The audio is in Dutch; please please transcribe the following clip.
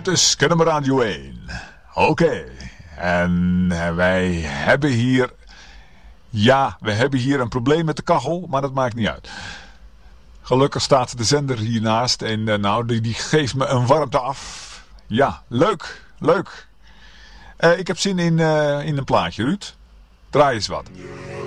Dit is Kennemer Radio 1. Oké. En wij hebben hier... Ja, we hebben hier een probleem met de kachel, maar dat maakt niet uit. Gelukkig staat de zender hiernaast en die geeft me een warmte af. Ja, leuk. Ik heb zin in een plaatje, Ruud. Draai eens wat.